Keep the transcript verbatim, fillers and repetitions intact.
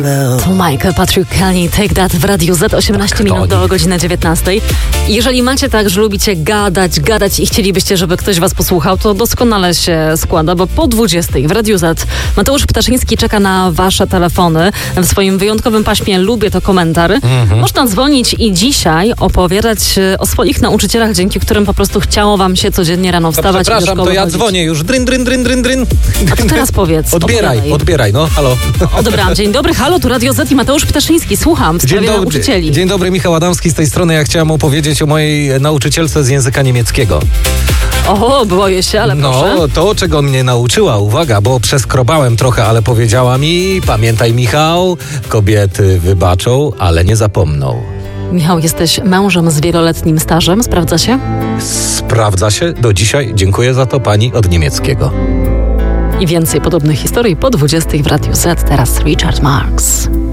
To Michael Patrick Kelly, Take That w Radiu Z, osiemnaście minut do godziny dziewiętnastej. Jeżeli macie tak, że lubicie gadać, gadać i chcielibyście, żeby ktoś was posłuchał, to doskonale się składa, bo po dwudziestej w Radiu Z Mateusz Ptaszyński czeka na wasze telefony. W swoim wyjątkowym paśmie Lubię to komentarz. Mhm. Można dzwonić i dzisiaj opowiadać o swoich nauczycielach, dzięki którym po prostu chciało wam się codziennie rano wstawać. No, przepraszam, i do to ja chodzić. dzwonię już. Dryn, dryn, dryn, dryn, dryn. A to teraz powiedz. Odbieraj, Odpowiadaj. odbieraj, no, halo. Odebrałam. Dzień dobry, halo, tu Radio Z i Mateusz Ptaszyński. Słucham w sprawie Dzień dobry, nauczycieli. dzień dobry, Michał Adamski z tej strony. Ja chciałem opowiedzieć o mojej nauczycielce z języka niemieckiego. O, boję się, ale no, proszę. No, to czego mnie nauczyła, uwaga, bo przeskrobałem trochę, ale powiedziała mi, pamiętaj Michał, kobiety wybaczą, ale nie zapomną. Michał, jesteś mężem z wieloletnim stażem, sprawdza się? Sprawdza się do dzisiaj. Dziękuję za to pani od niemieckiego. I więcej podobnych historii po dwudziestej w Radiu Z. Teraz Richard Marx.